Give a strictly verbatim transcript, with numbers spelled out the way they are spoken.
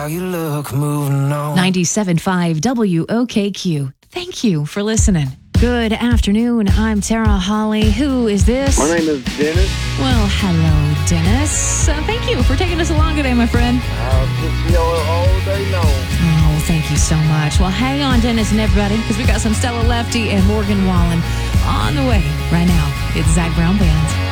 How you look moving on. ninety-seven point five W O K Q. Thank you for listening. Good afternoon. I'm Tara Holly. Who is this? My name is Dennis. Well, hello, Dennis. Uh, thank you for taking us along today, my friend. I'll just yell it all day long. Oh, thank you so much. Well, hang on, Dennis and everybody, because we got some Stella Lefty and Morgan Wallen on the way right now. It's Zach Brown Band.